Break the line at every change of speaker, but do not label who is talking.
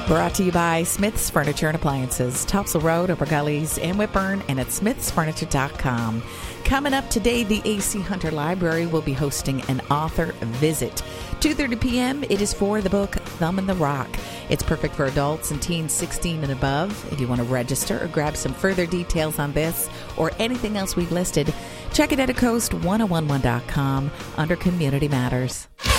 Brought to you by Smith's Furniture and Appliances, Topsail Road, Upper Gullies, and Whitburn, and at smithsfurniture.com. Coming up today, the A.C. Hunter Library will be hosting an author visit. 2:30 p.m., it is for the book Thumb in the Rock. It's perfect for adults and teens 16 and above. If you want to register or grab some further details on this or anything else we've listed, check it out at coast1011.com under Community Matters.